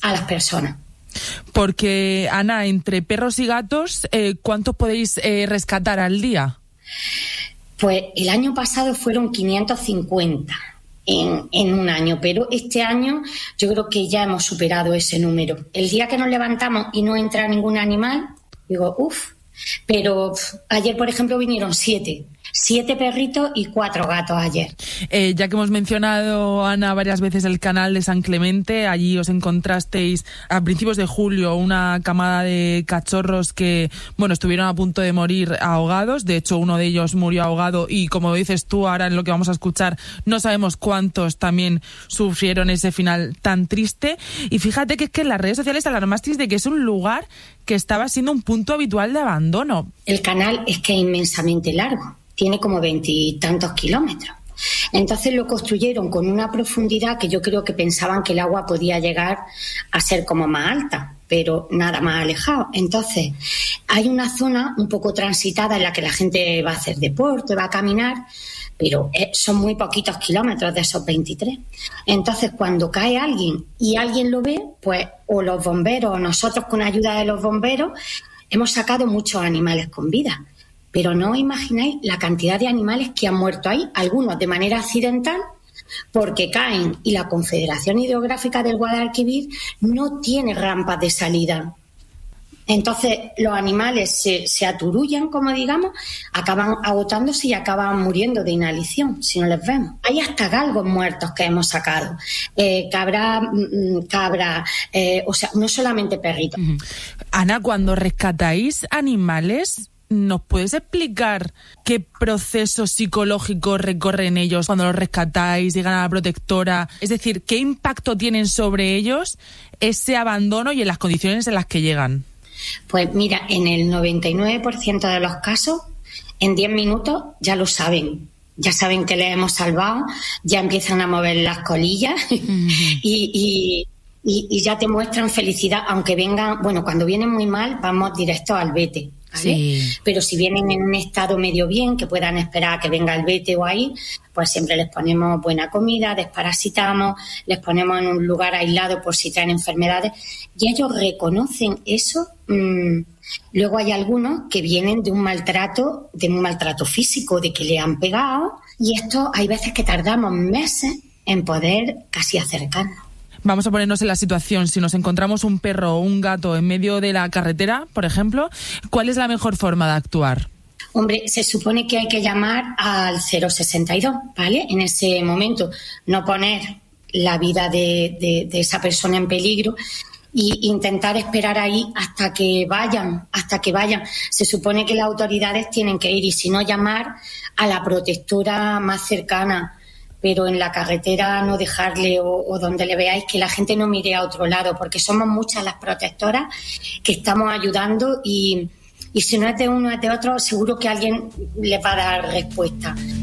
a las personas. Porque, Ana, entre perros y gatos, ¿cuántos podéis rescatar al día? Pues el año pasado fueron 550 en un año, pero este año yo creo que ya hemos superado ese número. El día que nos levantamos y no entra ningún animal, digo, pero ayer, por ejemplo, vinieron 7 perritos y 4 gatos ayer. Ya que hemos mencionado, Ana, varias veces el canal de San Clemente, allí os encontrasteis a principios de julio una camada de cachorros que, estuvieron a punto de morir ahogados. De hecho, uno de ellos murió ahogado y, como dices tú ahora en lo que vamos a escuchar, no sabemos cuántos también sufrieron ese final tan triste. Y fíjate que es que en las redes sociales alarmasteis de que es un lugar que estaba siendo un punto habitual de abandono. El canal es que es inmensamente largo. Tiene como 20 y tantos kilómetros. Entonces lo construyeron con una profundidad que yo creo que pensaban que el agua podía llegar a ser como más alta, pero nada más alejado. Entonces hay una zona un poco transitada en la que la gente va a hacer deporte, va a caminar, pero son muy poquitos kilómetros de esos 23. Entonces cuando cae alguien y alguien lo ve, pues o los bomberos o nosotros con ayuda de los bomberos hemos sacado muchos animales con vida. Pero no os imagináis la cantidad de animales que han muerto ahí, algunos de manera accidental, porque caen y la Confederación Hidrográfica del Guadalquivir no tiene rampas de salida. Entonces los animales se aturullan, como digamos, acaban agotándose y acaban muriendo de inhalación, si no les vemos. Hay hasta galgos muertos que hemos sacado, cabra, o sea, no solamente perritos. Ana, cuando rescatáis animales, ¿nos puedes explicar qué proceso psicológico recorren ellos cuando los rescatáis, llegan a la protectora? Es decir, ¿qué impacto tienen sobre ellos ese abandono y en las condiciones en las que llegan? Pues mira, en el 99% de los casos, en 10 minutos ya lo saben. Ya saben que les hemos salvado, ya empiezan a mover las colillas y ya te muestran felicidad, aunque vengan, cuando vienen muy mal, vamos directo al vete. ¿Vale? Sí. Pero si vienen en un estado medio bien, que puedan esperar a que venga el vete o ahí, pues siempre les ponemos buena comida, desparasitamos, les ponemos en un lugar aislado por si traen enfermedades y ellos reconocen eso. Luego hay algunos que vienen de un maltrato físico, de que le han pegado, y esto hay veces que tardamos meses en poder casi acercarnos. Vamos a ponernos en la situación, si nos encontramos un perro o un gato en medio de la carretera, por ejemplo, ¿cuál es la mejor forma de actuar? Hombre, se supone que hay que llamar al 062, ¿vale? En ese momento no poner la vida de esa persona en peligro y intentar esperar ahí hasta que vayan. Se supone que las autoridades tienen que ir y si no llamar a la protectora más cercana, pero en la carretera no dejarle o donde le veáis, que la gente no mire a otro lado, porque somos muchas las protectoras que estamos ayudando y si no es de uno es de otro, seguro que alguien les va a dar respuesta.